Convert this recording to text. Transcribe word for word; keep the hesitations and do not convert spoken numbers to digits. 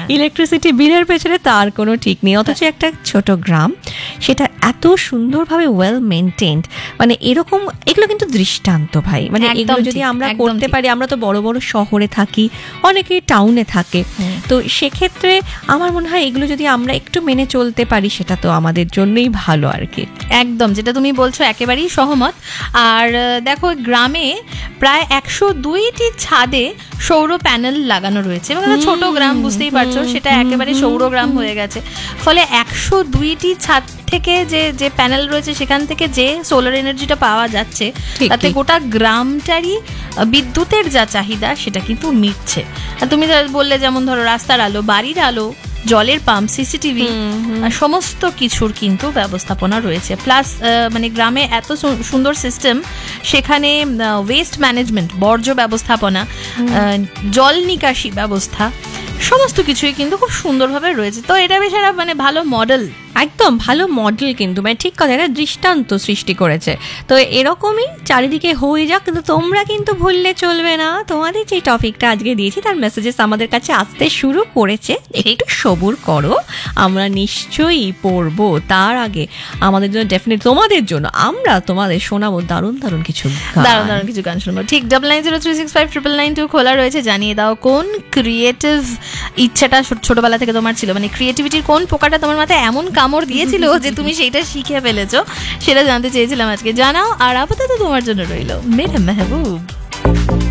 Electricity বিলের পেছনে তার কোনো ঠিক নেই, অথচ একটা ছোট গ্রাম সেটা এত সুন্দরভাবে ওয়েল মেনটেন্ড, মানে এরকম এগুলো কিন্তু দৃষ্টান্ত ভাই, মানে এগুলো যদি আমরা করতে পারি, আমরা তো বড় বড় শহরে থাকি, অনেকে টাউনে থাকে, তো সেক্ষেত্রে আমার মনে হয় এগুলো যদি আমরা একটু মেনে চলতে পারি সেটা তো আমাদের জন্যই ভালো আর কি। একদম, যেটা তুমি বলছো একেবারেই সহমত। আর দেখো গ্রামে প্রায় একশো দুইটি ছাদে সৌর প্যানেল লাগানো রয়েছে, এবং ছোট গ্রাম বুঝতেই পারছো, সেটা একেবারে সৌর গ্রাম হয়ে গেছে। ফলে একশো দুইটি ছাদ থেকে যে যে প্যানেল রয়েছে সেখান থেকে যে সোলার এনার্জিটা পাওয়া যাচ্ছে, তাতে গোটা গ্রামটারই বিদ্যুতের যা চাহিদা সেটা কিন্তু মিটছে। তুমি বললে যেমন ধরো রাস্তার আলো, বাড়ির আলো, জলের পাম্প, সিসিটিভি, সমস্ত কিছুর কিন্তু ব্যবস্থাপনা রয়েছে। প্লাস মানে গ্রামে এত সুন্দর সিস্টেম, সেখানে ওয়েস্ট ম্যানেজমেন্ট, বর্জ্য ব্যবস্থাপনা, জল নিকাশি ব্যবস্থা, সমস্ত কিছুই কিন্তু খুব সুন্দরভাবে রয়েছে। তো এটা বেশ একটা মানে ভালো মডেল, একদম ভালো মডেল, কিন্তু মানে ঠিক কথা, একটা দৃষ্টান্ত সৃষ্টি করেছে। তো এরকমই চারিদিকে হয়ে যাক, কিন্তু তোমরা কিন্তু ভুললে চলবে না, তোমাদের যে টপিকটা আজকে দিয়েছি তার মেসেজেস আমাদের কাছে আসতে শুরু করেছে, একটু সবুর করো, আমরা নিশ্চয়ই পড়বো। তার আগে আমাদের জন্য ডেফিনেট, তোমাদের জন্য আমরা তোমাদের শোনাবো দারুণ দারুণ কিছু দারুণ দারুণ কিছু গান শোনাবো। ঠিক double nine zero three six five triple nine two খোলা রয়েছে, জানিয়ে দাও কোন ক্রিয়েটিভ ইচ্ছাটা ছোটবেলা থেকে তোমার ছিল, মানে ক্রিয়েটিভিটির কোন পোকাটা তোমার মাথায় এমন কামড় দিয়েছিল যে তুমি সেইটা শিখে ফেলেছো, সেটা জানতে চেয়েছিলাম আজকে। জানাও। আর আপাতত তোমার জন্য রইল মেরা মেহবুব।